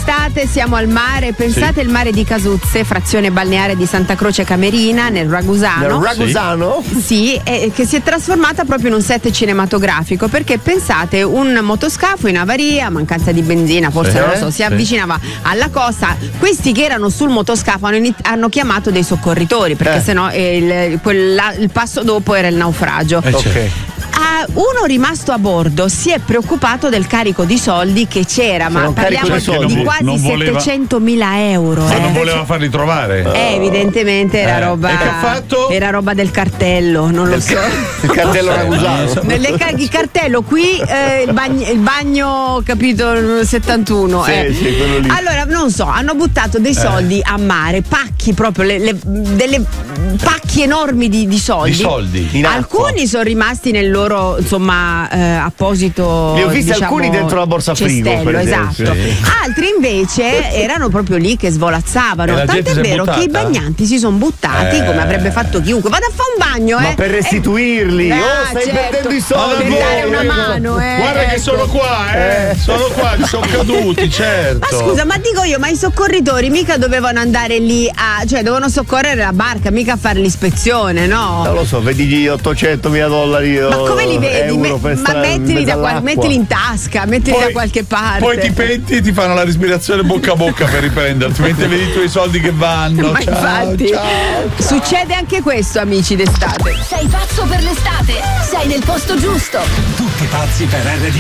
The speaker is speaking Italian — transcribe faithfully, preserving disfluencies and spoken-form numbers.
d'estate, siamo al mare. Pensate sì. il mare di Casuzze, frazione balneare di Santa Croce Camerina, nel Ragusano. Nel Ragusano? Sì, e che si è trasformata proprio in un set cinematografico, perché pensate, un motoscafo in avaria, mancanza di benzina, forse sì, non lo so, si sì. avvicinava alla costa. Questi che erano sul motoscafo hanno, init- hanno chiamato dei soccorritori, perché eh. sennò eh, il, quella, il passo dopo era il naufragio. Eh, ok. Uh, uno rimasto a bordo si è preoccupato del carico di soldi che c'era, Se ma non parliamo di, soldi. di quasi voleva... settecentomila euro. Ma eh. non voleva farli trovare? Eh, evidentemente era eh. roba. E che ha fatto? Era roba del cartello, non lo so. Il cartello Ragusano. Nelle car- il cartello qui, eh, il, bagno, il bagno, capito, settantuno. Sì, eh. sì, quello lì. Allora, non so, hanno buttato dei soldi eh. a mare, pacchi proprio, le, le, delle pacchi enormi di, di soldi. Di soldi. In Alcuni sono rimasti nel loro, insomma, Eh, apposito. Li ho visti diciamo, alcuni dentro la borsa frigo, cestello, per esempio. esatto. Sì. Altri invece erano proprio lì che svolazzavano. E la Tant'è gente si è vero che i buttata? bagnanti si sono buttati Eh. come avrebbe fatto chiunque. Vado a fare un bagno, Ma eh. per restituirli, Eh, oh, ah, stai certo. perdendo i soldi. Per dare una mano, eh. Guarda che ecco. sono qua, eh. Sono qua, ci sono caduti, certo. Ma scusa, ma dico io, ma i soccorritori mica dovevano andare lì a, cioè dovevano soccorrere la barca, mica a fare l'ispezione, no? Non lo so, vedi gli ottocentomila dollari. Ma come li vedi? Euro Me- per ma stare in mettili, mezzo da qual- all'acqua. mettili in tasca, mettili Poi- da qualche parte. Poi ti penti e ti fanno la respirazione bocca a bocca per riprenderti, mentre vedi i tuoi soldi che vanno. Ma ciao, infatti ciao. succede anche questo, amici d'estate. Sei pazzo per l'estate? Sei nel posto giusto. Tutti pazzi per R D